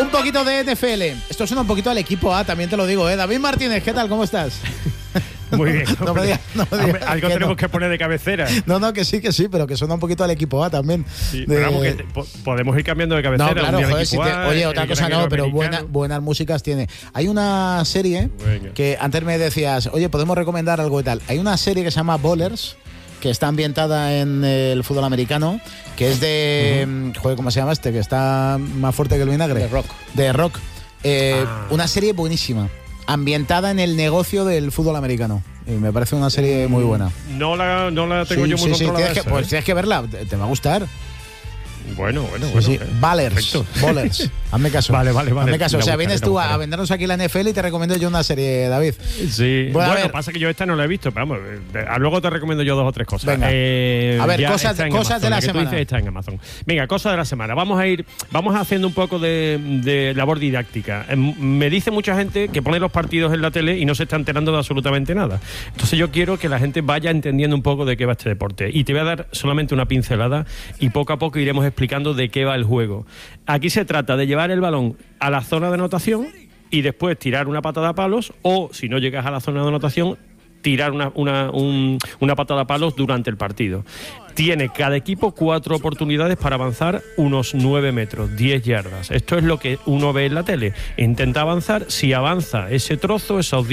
Un poquito de NFL. Esto suena un poquito al equipo A, también te lo digo, ¿eh? David Martínez, ¿qué tal? ¿Cómo estás? Muy bien. No me digas, algo tenemos que poner de cabecera. No, que sí, pero que suena un poquito al equipo A también. Sí, pero vamos, que podemos ir cambiando de cabecera. No, claro, joder, si oye, otra cosa no, pero americano. buenas músicas tiene. Hay una serie que antes me decías, oye, podemos recomendar algo y tal. Hay una serie que se llama Ballers, que está ambientada en el fútbol americano, que es de... Joder, ¿cómo se llama este? Que está más fuerte que el vinagre. De Rock. Una serie buenísima, ambientada en el negocio del fútbol americano. Y me parece una serie muy buena. No la tengo yo muy controlada. Tienes que verla, te va a gustar. Bueno. Sí. Ballers. Hazme caso. Vale. Hazme caso. O sea, vienes tú a vendernos aquí la NFL y te recomiendo yo una serie, David. Sí. Bueno, pasa que yo esta no la he visto, pero vamos, luego te recomiendo yo 2 o 3 cosas. Venga. A ver, cosas de la semana. Tú dices, está en Amazon. Venga, cosas de la semana. Vamos haciendo un poco de labor didáctica. Me dice mucha gente que pone los partidos en la tele y no se está enterando de absolutamente nada. Entonces yo quiero que la gente vaya entendiendo un poco de qué va este deporte. Y te voy a dar solamente una pincelada y poco a poco iremos explicando de qué va el juego. Aquí se trata de llevar el balón a la zona de anotación y después tirar una patada a palos, o si no llegas a la zona de anotación, tirar una patada a palos durante el partido. Tiene cada equipo 4 oportunidades para avanzar unos 9 metros, 10 yardas. Esto es lo que uno ve en la tele. Intenta avanzar, si avanza ese trozo, esos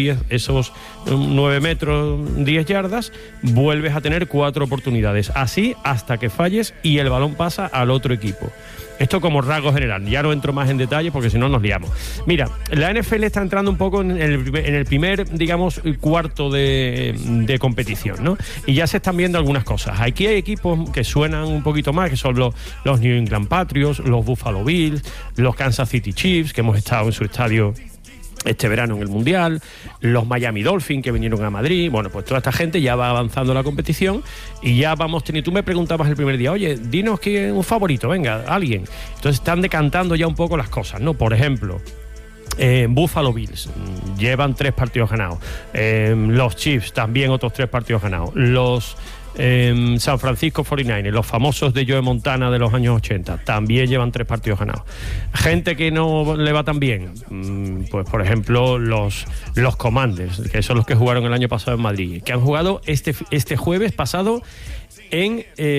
9 metros, 10 yardas, vuelves a tener 4 oportunidades. Así hasta que falles y el balón pasa al otro equipo. Esto como rasgo general, ya no entro más en detalle porque si no nos liamos. Mira, la NFL está entrando un poco en el primer, digamos, cuarto de competición, ¿no? Y ya se están viendo algunas cosas. Aquí hay equipos que suenan un poquito más, que son los New England Patriots, los Buffalo Bills, los Kansas City Chiefs, que hemos estado en su estadio este verano en el Mundial, los Miami Dolphins que vinieron a Madrid. Bueno, pues toda esta gente ya va avanzando la competición y ya vamos teniendo. Tú me preguntabas el primer día, oye, dinos que un favorito, venga, alguien. Entonces están decantando ya un poco las cosas, ¿no? Por ejemplo, Buffalo Bills llevan 3 partidos ganados, los Chiefs también otros 3 partidos ganados, los San Francisco 49ers, los famosos de Joe Montana de los años 80, también llevan 3 partidos ganados. Gente que no le va tan bien, pues por ejemplo los Commanders, que son los que jugaron el año pasado en Madrid, que han jugado este jueves pasado en